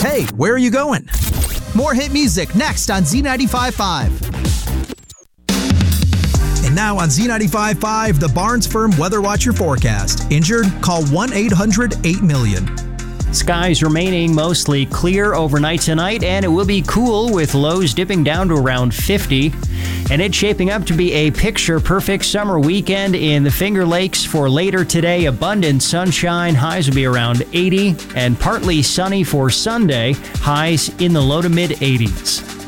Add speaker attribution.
Speaker 1: Hey, where are you going? More hit music next on Z95.5. And now on Z95.5, the Barnes Firm Weather Watcher forecast. Injured? Call 1-800-8-million.
Speaker 2: Skies remaining mostly clear overnight tonight, and it will be cool with lows dipping down to around 50. And it's shaping up to be a picture-perfect summer weekend in the Finger Lakes for later today. Abundant sunshine, highs will be around 80, and partly sunny for Sunday, highs in the low to mid 80s.